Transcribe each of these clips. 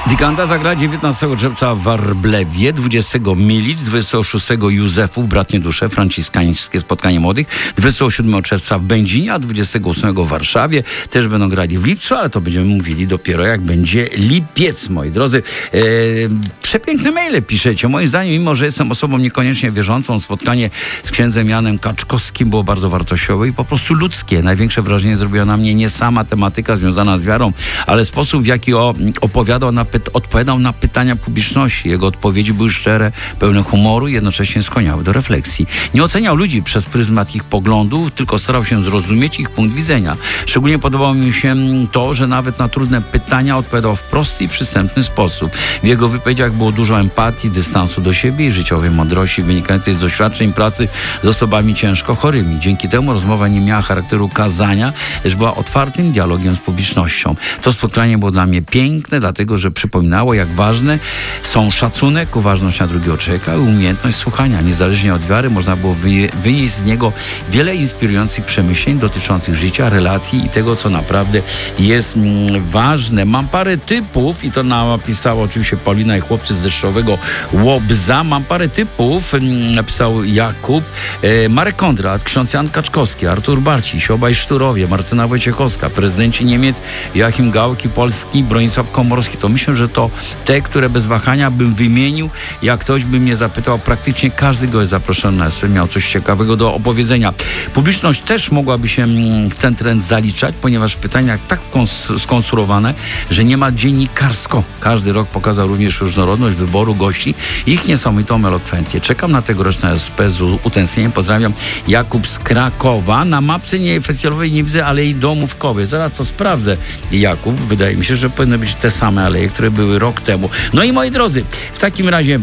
Dikanda zagra 19 czerwca w Warblewie, 20 Milicz, 26 Józefów, Bratnie Dusze, franciskańskie spotkanie młodych, 27 czerwca w Będzinie, a 28 w Warszawie. Też będą grali w lipcu, ale to będziemy mówili dopiero jak będzie lipiec, moi drodzy. Przepiękne maile piszecie. Moim zdaniem, mimo że jestem osobą niekoniecznie wierzącą, spotkanie z księdzem Janem Kaczkowskim było bardzo wartościowe i po prostu ludzkie. Największe wrażenie zrobiła na mnie nie sama tematyka związana z wiarą, ale sposób, w jaki odpowiadał na pytania publiczności. Jego odpowiedzi były szczere, pełne humoru i jednocześnie skłaniały do refleksji. Nie oceniał ludzi przez pryzmat ich poglądów, tylko starał się zrozumieć ich punkt widzenia. Szczególnie podobało mi się to, że nawet na trudne pytania odpowiadał w prosty i przystępny sposób. W jego wypowiedziach było dużo empatii, dystansu do siebie i życiowej mądrości wynikającej z doświadczeń pracy z osobami ciężko chorymi. Dzięki temu rozmowa nie miała charakteru kazania, lecz była otwartym dialogiem z publicznością. To spotkanie było dla mnie piękne, dlatego że przypominało, jak ważne są szacunek, uważność na drugiego człowieka i umiejętność słuchania. Niezależnie od wiary można było wynieść z niego wiele inspirujących przemyśleń dotyczących życia, relacji i tego, co naprawdę jest ważne. Mam parę typów i to napisała oczywiście Paulina i chłopcy z Deszczowego Łobza. Mam parę typów, napisał Jakub, Marek Kondrat, ksiądz Jan Kaczkowski, Artur Barciś, obaj Szturowie, Marcyna Wojciechowska, prezydenci Niemiec Joachim Gauck, Polski Bronisław Komorowski. To myślę, że to te, które bez wahania bym wymienił. Jak ktoś by mnie zapytał, praktycznie każdy gość zaproszony na SL miał coś ciekawego do opowiedzenia. Publiczność też mogłaby się w ten trend zaliczać, ponieważ pytania tak skonstruowane, że niemal dziennikarsko. Każdy rok pokazał również różnorodność wyboru gości i ich niesamowitą elokwencję. Czekam na tegoroczne SP z utęsknieniem. Pozdrawiam, Jakub z Krakowa. Na mapce festiwalowej nie widzę Alei Domówkowej. Zaraz to sprawdzę, Jakub. Wydaje mi się, że powinny być te same aleje, które były rok temu. No i moi drodzy, w takim razie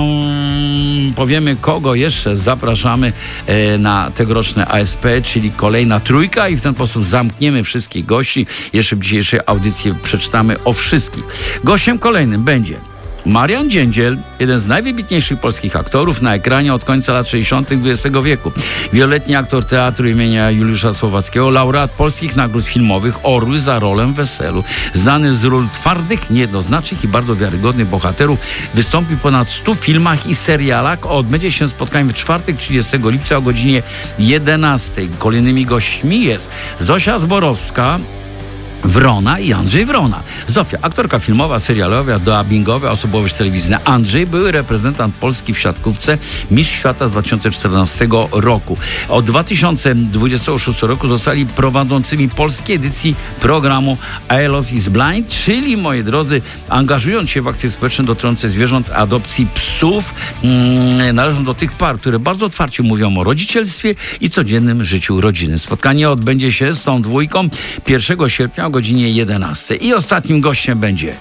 powiemy, kogo jeszcze zapraszamy na tegoroczne ASP, czyli kolejna trójka i w ten sposób zamkniemy wszystkich gości. Jeszcze w dzisiejszej audycji przeczytamy o wszystkich. Gościem kolejnym będzie Marian Dziędziel, jeden z najwybitniejszych polskich aktorów na ekranie od końca lat 60. XX wieku. Wieloletni aktor teatru imienia Juliusza Słowackiego, laureat polskich nagród filmowych Orły za rolę w Weselu. Znany z ról twardych, niejednoznacznych i bardzo wiarygodnych bohaterów. Wystąpi w ponad 100 filmach i serialach. Odbędzie się spotkanie w czwartek, 30 lipca o godzinie 11. Kolejnymi gośćmi jest Zosia Zborowska, Wrona i Andrzej Wrona. Zofia, aktorka filmowa, serialowa, dubbingowa, osobowość telewizyjna. Andrzej, były reprezentant Polski w siatkówce, mistrz świata z 2014 roku. Od 2026 roku zostali prowadzącymi polskiej edycji programu I Love is Blind, czyli, moi drodzy, angażując się w akcje społeczne dotyczące zwierząt, adopcji psów, należą do tych par, które bardzo otwarcie mówią o rodzicielstwie i codziennym życiu rodziny. Spotkanie odbędzie się z tą dwójką 1 sierpnia o godzinie 11. I ostatnim gościem będzie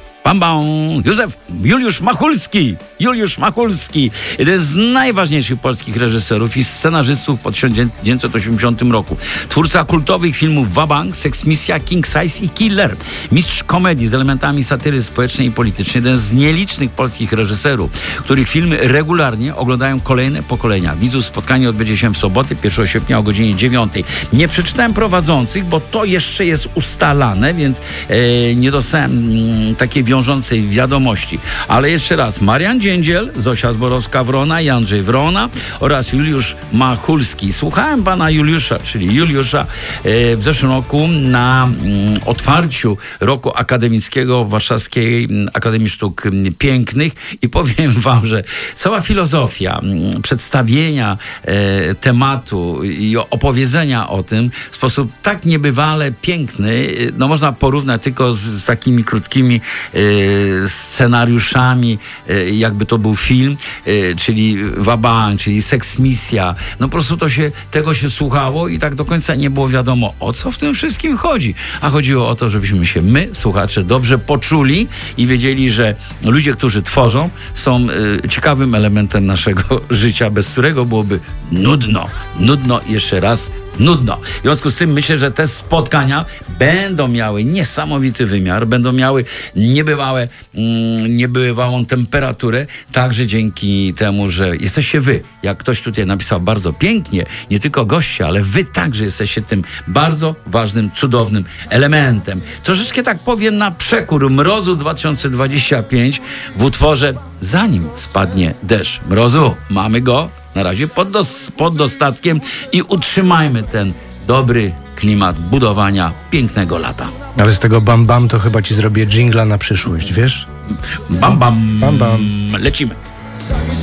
Juliusz Machulski. Juliusz Machulski. Jeden z najważniejszych polskich reżyserów i scenarzystów po 1980 roku. Twórca kultowych filmów Wabank, Seksmisja, King Size i Killer. Mistrz komedii z elementami satyry społecznej i politycznej. Jeden z nielicznych polskich reżyserów, których filmy regularnie oglądają kolejne pokolenia. Widzów. Spotkanie odbędzie się w sobotę, 1 sierpnia o godzinie 9. Nie przeczytałem prowadzących, bo to jeszcze jest ustalane, więc nie dostałem takiej wiążącej wiadomości. Ale jeszcze raz, Marian Dziędziel, Zosia Zborowska-Wrona i Andrzej Wrona oraz Juliusz Machulski. Słuchałem pana Juliusza, czyli Juliusza w zeszłym roku na otwarciu roku akademickiego Warszawskiej Akademii Sztuk Pięknych i powiem wam, że cała filozofia przedstawienia tematu i opowiedzenia o tym w sposób tak niebywale piękny, no można porównać tylko z takimi krótkimi scenariuszami, jakby to był film, czyli Wabank, czyli Seksmisja. No po prostu tego się słuchało i tak do końca nie było wiadomo, o co w tym wszystkim chodzi. A chodziło o to, żebyśmy się my, słuchacze, dobrze poczuli i wiedzieli, że ludzie, którzy tworzą, są ciekawym elementem naszego życia, bez którego byłoby nudno. Nudno, jeszcze raz nudno. W związku z tym myślę, że te spotkania będą miały niesamowity wymiar, będą miały niebywałą temperaturę, także dzięki temu, że jesteście wy. Jak ktoś tutaj napisał bardzo pięknie, nie tylko goście, ale wy także jesteście tym bardzo ważnym, cudownym elementem. Troszeczkę tak powiem na przekór mrozu 2025 w utworze Zanim spadnie deszcz. Mrozu, mamy go na razie pod dostatkiem i utrzymajmy ten dobry klimat budowania pięknego lata. Ale z tego bam bam to chyba ci zrobię dżingla na przyszłość, wiesz? Bam bam. Bam bam. Lecimy.